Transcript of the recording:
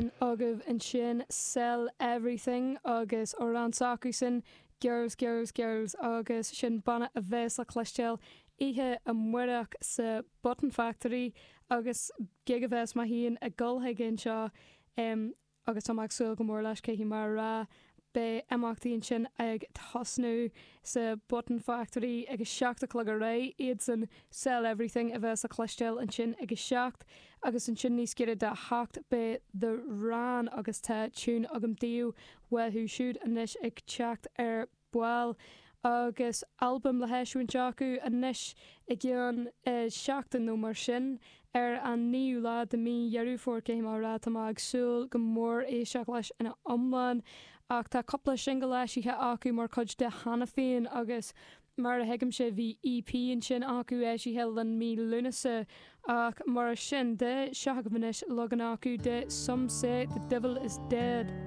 an agah an sin Sell Everything agus ó ran sacu sin Girls agus sin banna a bheits a chluisteil ihe a muireach sa Button Factory agus gig a bheits ma híon a gultha gin seo agus tá sul go mór leis cé hí mar rá be amachtaíonn sin ag thosnú sa Button Factory agus 7:00 a ré iad san Sell Everything a bheits a chluisteil an sin agus 7 agus an sin níos gire de hacht be the ran agus tá tún agam díú wethú siúd anis ag teacht ar buail agus album le heisiún teacu anis i gceann 7 nó mar sin ar an níú lá de mí dhearúfór cé mar rá tá ag súil go mór éiseach leis ina omláin ach tá coppla single leis ithe acu mar chuid de hana féin agus mar a heigim sé bhí EP an sin acu éis i hell an mí lunasa ach mar sin de seaachmanis logan acu de Some Say the Devil is Dead.